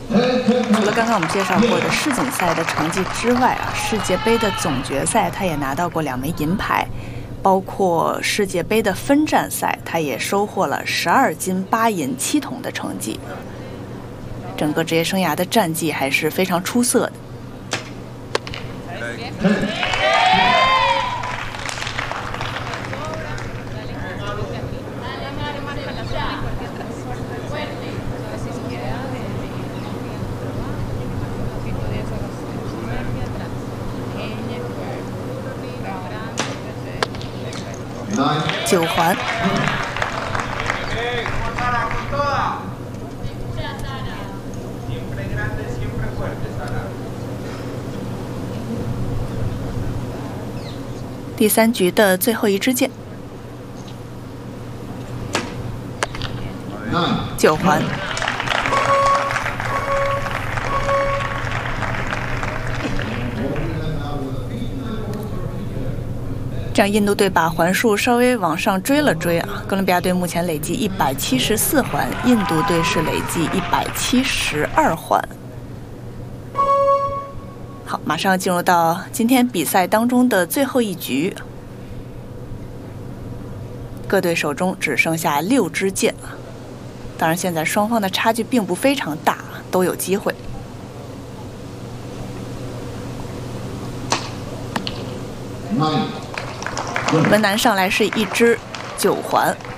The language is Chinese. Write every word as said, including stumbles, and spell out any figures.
除了刚刚我们介绍过的世锦赛的成绩之外啊，世界杯的总决赛他也拿到过两枚银牌，包括世界杯的分站赛，他也收获了十二金八银七铜的成绩。整个职业生涯的战绩还是非常出色的。九环。第三局的最后一支箭，九环。这样，印度队把环数稍微往上追了追啊。哥伦比亚队目前累计一百七十四环，印度队是累计一百七十二环。好，马上进入到今天比赛当中的最后一局，各队手中只剩下六支箭了。当然，现在双方的差距并不非常大，都有机会。文男上来是一支九环。